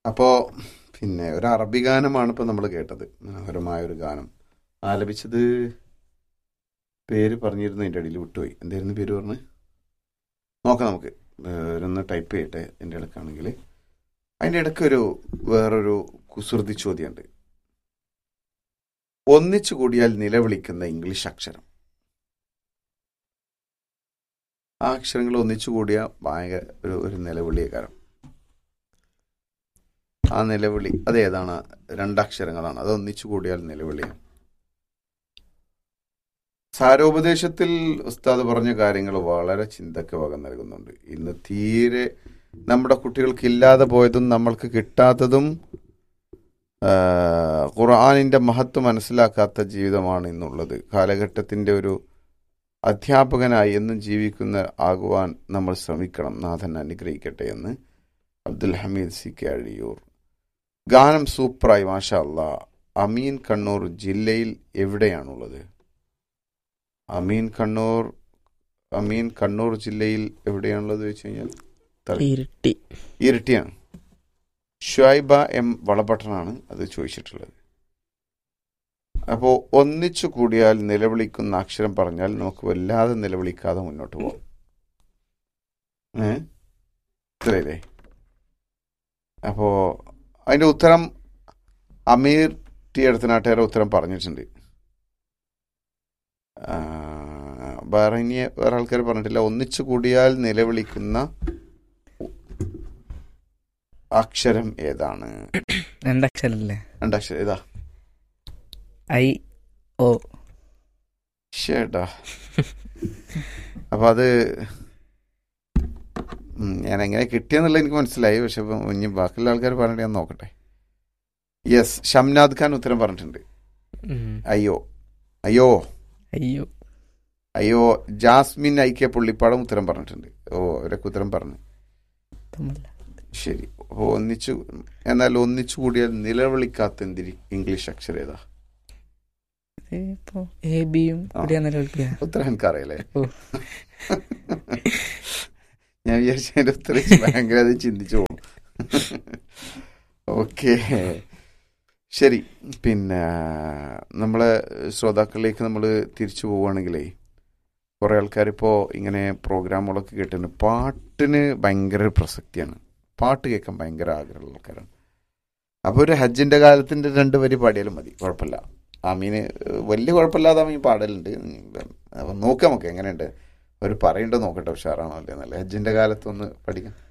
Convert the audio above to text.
അപ്പോൾ പിന്നെ ഒരു അറബി ഗാനമാണ് ഇപ്പോൾ നമ്മൾ കേട്ടത്. മനോഹരമായൊരു ഗാനം ആലപിച്ചത്. പേര് പറഞ്ഞിരുന്നു, അതിൻ്റെ അടിയിൽ വിട്ടുപോയി. എന്തായിരുന്നു പേര് പറഞ്ഞ് നോക്കാം നമുക്ക്. ഒന്ന് ടൈപ്പ് ചെയ്യട്ടെ എൻ്റെ ഇടയ്ക്കാണെങ്കിൽ. അതിൻ്റെ ഇടയ്ക്കൊരു വേറൊരു കുസൃതി ചോദ്യമുണ്ട്. ഒന്നിച്ചു കൂടിയാൽ നിലവിളിക്കുന്ന ഇംഗ്ലീഷ് അക്ഷരം. ആ അക്ഷരങ്ങൾ ഒന്നിച്ചു കൂടിയാൽ ഭയങ്കര ഒരു നിലവിളിയേക്കാരം. ആ നിലവിളി അതേതാണ്? രണ്ടക്ഷരങ്ങളാണ്. അത് ഒന്നിച്ചു കൂടിയാൽ നിലവിളിയാണ്. സാരോപദേശത്തിൽ ഉസ്താദ് പറഞ്ഞ കാര്യങ്ങൾ വളരെ ചിന്തയ്ക്ക് വക നൽകുന്നുണ്ട്. ഇന്ന് തീരെ നമ്മുടെ കുട്ടികൾക്ക് ഇല്ലാതെ പോയതും നമ്മൾക്ക് കിട്ടാത്തതും ഖുർആനിൻ്റെ മഹത്വം മനസ്സിലാക്കാത്ത ജീവിതമാണ് ഇന്നുള്ളത്. കാലഘട്ടത്തിൻ്റെ ഒരു അധ്യാപകനായി എന്നും ജീവിക്കുന്ന ആകുവാൻ നമ്മൾ ശ്രമിക്കണം. നാഥൻ അനുഗ്രഹിക്കട്ടെ എന്ന് അബ്ദുൽ ഹമീദ് സി കെ. ഗാനം സൂപ്പറായി, മാഷാ അല്ലാ. അമീൻ കണ്ണൂർ ജില്ലയിൽ എവിടെയാണുള്ളത്? അമീൻ കണ്ണൂർ ജില്ലയിൽ എവിടെയാണുള്ളത് ചോദിച്ചു കഴിഞ്ഞാൽ ഇരിട്ടിയാണ്. ഷുഐബ എം വളപട്ടണാണ് അത് ചോദിച്ചിട്ടുള്ളത്. അപ്പോൾ ഒന്നിച്ചു കൂടിയാൽ നിലവിളിക്കുന്ന അക്ഷരം പറഞ്ഞാൽ നമുക്ക് വല്ലാതെ നിലവിളിക്കാതെ മുന്നോട്ട് പോകാം. ഇത്രയല്ലേ? അപ്പോൾ അതിൻ്റെ ഉത്തരം അമീർ ടി അടുത്തനാട്ടുകാരെ ഉത്തരം പറഞ്ഞിട്ടുണ്ട്. വേറെ ആൾക്കാർ പറഞ്ഞിട്ടില്ല. ഒന്നിച്ചു കൂടിയാൽ നിലവിളിക്കുന്ന അക്ഷരം ഏതാണ്? രണ്ടക്ഷരം ഏതാ? ഐ ഓ. ഷേട്ടാ, അപ്പൊ അത് ഞാൻ എങ്ങനെ കിട്ടിയെന്നുള്ള എനിക്ക് മനസ്സിലായി. പക്ഷെ ഇനി ബാക്കിയുള്ള ആൾക്കാർ പറഞ്ഞിട്ട് ഞാൻ നോക്കട്ടെ. യെസ്, ഷംനാദ് ഖാൻ ഉത്തരം പറഞ്ഞിട്ടുണ്ട്. അയ്യോ അയ്യോ അയ്യോ അയ്യോ. ജാസ്മിൻ ഐക്യ പുള്ളിപ്പാടം ഉത്തരം പറഞ്ഞിട്ടുണ്ട്. അവരൊക്കെ ഉത്തരം പറഞ്ഞു. ശരി. അപ്പോൾ എന്നാൽ ഒന്നിച്ചു കൂടിയാൽ നിലവിളിക്കാത്ത ഇംഗ്ലീഷ് അക്ഷരം ഏതാ? ഉത്തരം എനിക്കറിയില്ലേ? ഞാൻ വിചാരിച്ച അതിൻ്റെ ഉത്തരം ഭയങ്കര അത് ചിന്തിച്ചു പോകും. ഓക്കെ, ശരി. പിന്നെ നമ്മളെ ശ്രോതാക്കളിലേക്ക് നമ്മൾ തിരിച്ചു പോവുകയാണെങ്കിലേ, കുറേ ആൾക്കാരിപ്പോൾ ഇങ്ങനെ പ്രോഗ്രാമുകളൊക്കെ കേട്ടിട്ടുണ്ട്. പാട്ടിന് ഭയങ്കര പ്രസക്തിയാണ്. പാട്ട് കേൾക്കാൻ ഭയങ്കര ആഗ്രഹമുള്ള ആൾക്കാരാണ്. അപ്പോൾ ഒരു ഹജ്ജിൻ്റെ കാലത്തിൻ്റെ 2 വരി പാടിയാലും മതി, കുഴപ്പമില്ല. ആമീന് വലിയ കുഴപ്പമില്ലാതെ ആമീൻ പാടലുണ്ട്. അപ്പം നോക്കാം നമുക്ക് എങ്ങനെയുണ്ട്. അവർ പറയേണ്ടത് നോക്കട്ടെ, ഉഷാറാണോ അല്ലേ എന്നല്ല. ഹജ്ജിൻ്റെ കാലത്തൊന്ന് പഠിക്കാം.